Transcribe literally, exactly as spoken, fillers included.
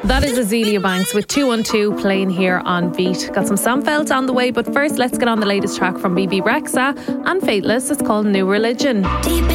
That is Azealia Banks with two one two playing here on Beat. Got some Sam Feldt on the way, but first let's get on the latest track from B B Rexa and Fateless. It's called New Religion. Deep